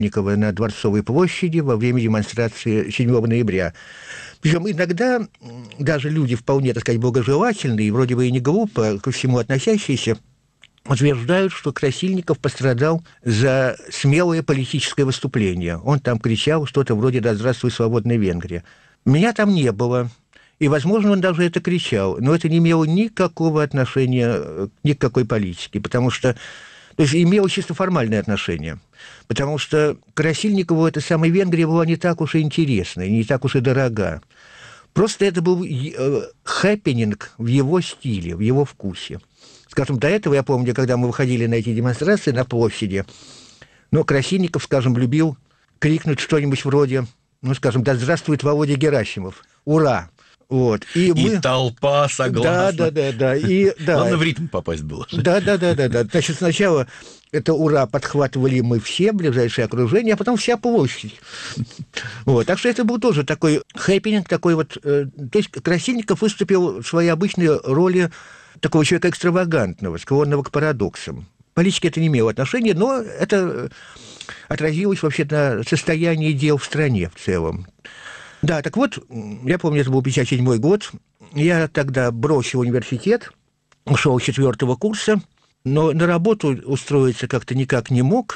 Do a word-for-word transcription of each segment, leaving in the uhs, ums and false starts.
Никова на Дворцовой площади во время демонстрации седьмого ноября. Причем иногда даже люди вполне, так сказать, благожелательные, вроде бы и не глупо ко всему относящиеся, утверждают, что Красильников пострадал за смелое политическое выступление. Он там кричал что-то вроде «Да здравствуй, свободная Венгрия». Меня там не было. И, возможно, он даже это кричал. Но это не имело никакого отношения ни к какой политике. Потому что... То есть имело чисто формальное отношение. Потому что Красильникову эта самая Венгрия была не так уж и интересна, не так уж и дорога. Просто это был хэппининг в его стиле, в его вкусе. Скажем, до этого, я помню, когда мы выходили на эти демонстрации на площади, ну, Красильников, скажем, любил крикнуть что-нибудь вроде, ну, скажем, «Да здравствует Володя Герасимов! Ура!» Вот. И, и мы... толпа согласна. Да, да, да, да. И, да. Главное, в ритм попасть было. Да, да, да, да, да. Значит, сначала это «Ура» подхватывали мы все, ближайшее окружение, а потом вся площадь. Вот. Так что это был тоже такой хэппининг, такой вот... Э, то есть Красильников выступил в своей обычной роли такого человека экстравагантного, склонного к парадоксам. Политике это не имело отношения, но это отразилось вообще на состоянии дел в стране в целом. Да, так вот, я помню, это был пятьдесят седьмой год, я тогда бросил университет, ушел с четвертого курса, но на работу устроиться как-то никак не мог.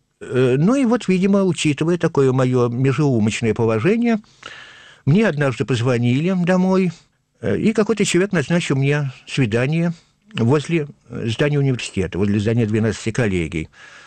Ну и вот, видимо, учитывая такое мое межеумочное положение, мне однажды позвонили домой, и какой-то человек назначил мне свидание возле здания университета, возле здания двенадцати коллегий.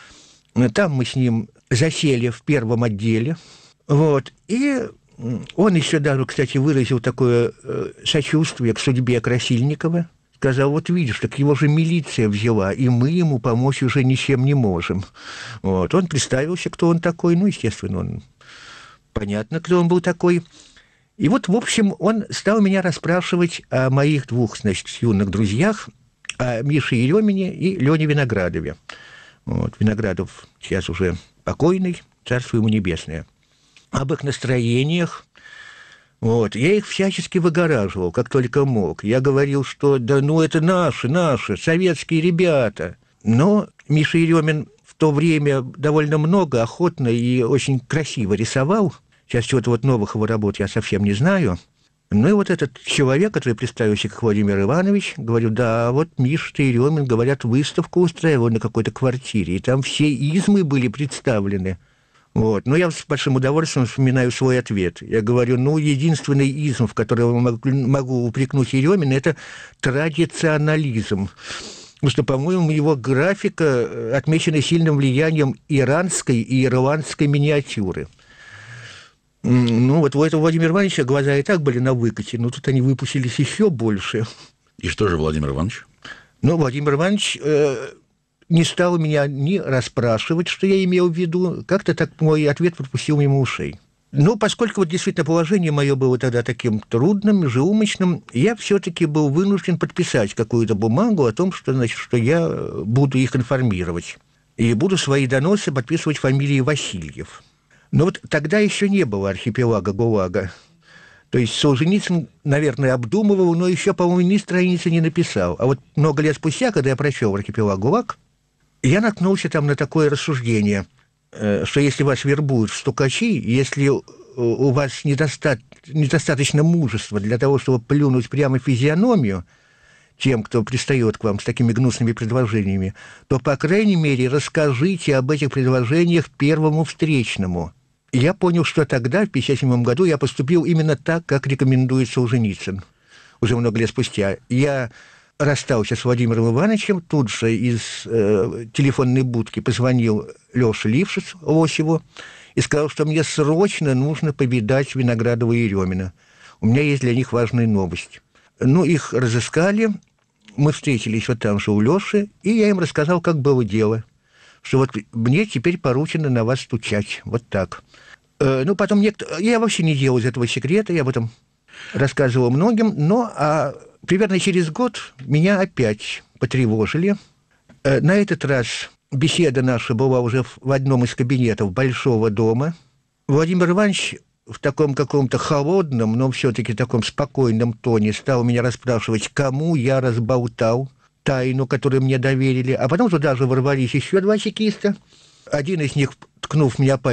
Там мы с ним засели в первом отделе, вот, и... Он еще даже, кстати, выразил такое э, сочувствие к судьбе Красильникова. Сказал, вот видишь, так его же милиция взяла, и мы ему помочь уже ничем не можем. Вот. Он представился, кто он такой. Ну, естественно, он... понятно, кто он был такой. И вот, в общем, он стал меня расспрашивать о моих двух, значит, юных друзьях, о Мише Еремине и Лене Виноградове. Вот. Виноградов сейчас уже покойный, царство ему небесное. Об их настроениях. Вот. Я их всячески выгораживал, как только мог. Я говорил, что да ну это наши, наши, советские ребята. Но Миша Еремин в то время довольно много, охотно и очень красиво рисовал. Сейчас чего-то вот новых его работ я совсем не знаю. Ну и вот этот человек, который представился как Владимир Иванович, говорю, да, вот Миша Еремин, говорят, выставку устраивал на какой-то квартире, и там все измы были представлены. Вот. Но я с большим удовольствием вспоминаю свой ответ. Я говорю, ну, единственный изм, в который я могу упрекнуть Еремина, это традиционализм. Потому что, по-моему, его графика отмечена сильным влиянием иранской и ирландской миниатюры. Ну, вот у этого Владимира Ивановича глаза и так были на выкате, но тут они выпустились еще больше. И что же Владимир Иванович? Ну, Владимир Иванович... Э- не стал меня ни расспрашивать, что я имел в виду, как-то так мой ответ пропустил мимо ушей. Ну, поскольку вот действительно положение мое было тогда таким трудным, межеумочным, я все-таки был вынужден подписать какую-то бумагу о том, что, значит, что я буду их информировать. И буду свои доносы подписывать фамилией Васильев. Но вот тогда еще не было архипелага ГУЛАГа. То есть Солженицын, наверное, обдумывал, но еще, по-моему, ни страницы не написал. А вот много лет спустя, когда я прочел архипелаг ГУЛАГ, я наткнулся там на такое рассуждение, что если вас вербуют в стукачи, если у вас недоста... недостаточно мужества для того, чтобы плюнуть прямо в физиономию тем, кто пристает к вам с такими гнусными предложениями, то, по крайней мере, расскажите об этих предложениях первому встречному. И я понял, что тогда, в пятьдесят седьмом году, я поступил именно так, как рекомендует Солженицын, уже много лет спустя. Я... расстался с Владимиром Ивановичем, тут же из э, телефонной будки позвонил Лёше Лившиц, Лосеву, и сказал, что мне срочно нужно повидать Виноградова и Еремина. У меня есть для них важная новость. Ну, их разыскали, мы встретились вот там же у Лёши, и я им рассказал, как было дело, что вот мне теперь поручено на вас стучать, вот так. Э, ну, потом некто... Я вообще не делал из этого секрета, я об этом рассказывал многим, но... А... Примерно через год меня опять потревожили. На этот раз беседа наша была уже в одном из кабинетов Большого дома. Владимир Иванович в таком каком-то холодном, но все-таки таком спокойном тоне стал меня расспрашивать, кому я разболтал тайну, которую мне доверили. А потом туда же ворвались еще два чекиста Один из них, ткнув меня